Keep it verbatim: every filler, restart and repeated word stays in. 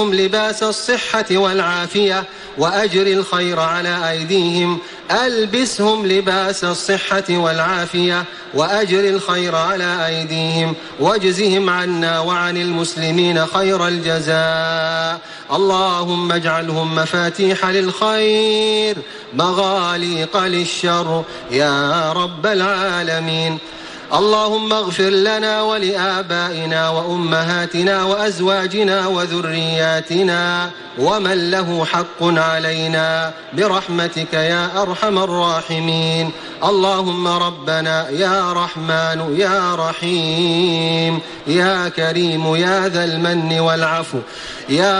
لباس الصحة والعافية وأجر الخير على أيديهم ألبسهم لباس الصحة والعافية وأجر الخير على أيديهم واجزهم عنا وعن المسلمين خير الجزاء. اللهم اجعلهم مفاتيح للخير مغاليق للشر يا رب العالمين. اللهم اغفر لنا ولآبائنا وأمهاتنا وأزواجنا وذرياتنا ومن له حق علينا برحمتك يا أرحم الراحمين. اللهم ربنا يا رحمن يا رحيم يا كريم يا ذا المن والعفو يا